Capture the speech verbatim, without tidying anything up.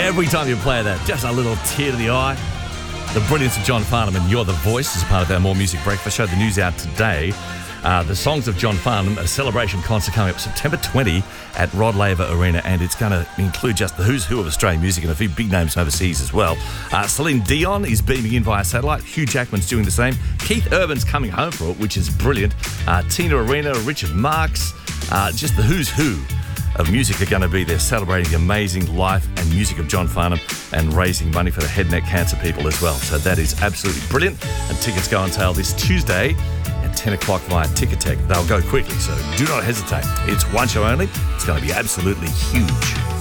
Every time you play that, just a little tear to the eye. The brilliance of John Farnham and You're the Voice is part of our More Music Breakfast show. The news out today. Uh, the Songs of John Farnham, a celebration concert coming up September twentieth at Rod Laver Arena, and it's going to include just the who's who of Australian music and a few big names from overseas as well. Uh, Celine Dion is beaming in via satellite. Hugh Jackman's doing the same. Keith Urban's coming home for it, which is brilliant. Uh, Tina Arena, Richard Marx, uh, just the who's who of music are going to be there celebrating the amazing life and music of John Farnham and raising money for the head and neck cancer people as well. So that is absolutely brilliant. And tickets go on sale this Tuesday at ten o'clock via Ticketek. They'll go quickly, so do not hesitate. It's one show only. It's going to be absolutely huge.